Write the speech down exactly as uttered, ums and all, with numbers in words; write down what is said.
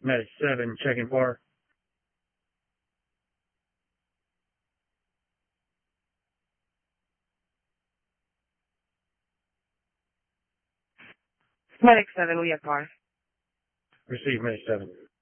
Medic seven, checking for. Medic seven, we have car. Receive Medic seven.